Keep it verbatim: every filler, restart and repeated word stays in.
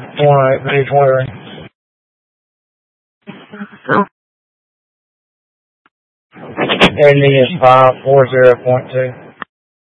one eight page wiring. N E is five four zero point two.